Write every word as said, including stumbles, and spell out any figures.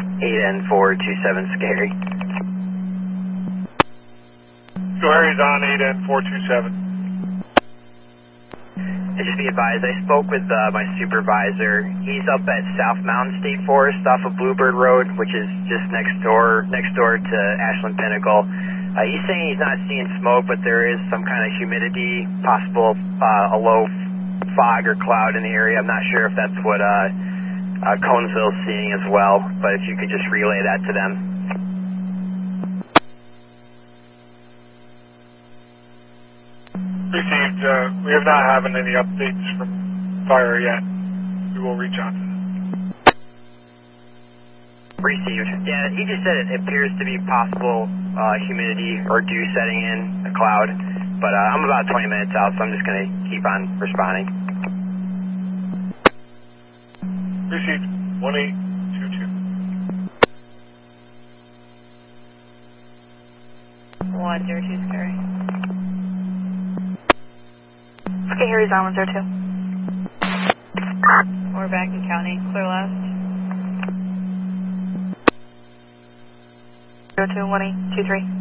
eight N four two seven, Scary. Scary's on eight N four two seven. And just be advised, I spoke with uh, my supervisor. He's up at South Mountain State Forest off of Bluebird Road, which is just next door next door to Ashland Pinnacle. Uh, he's saying he's not seeing smoke, but there is some kind of humidity, possible uh, a low fog or cloud in the area. I'm not sure if that's what uh, uh, Conesville's seeing as well, but if you could just relay that to them. Received. Uh, we have not having any updates from fire yet. We will reach out to them. Received. Yeah, he just said it appears to be possible uh, humidity or dew setting in a cloud, but uh, I'm about twenty minutes out, so I'm just going to keep on responding. Received. one eight two two. one zero two, Scary. Okay, Harry's on one zero two. We're back in county, clear last. zero two one eight two three.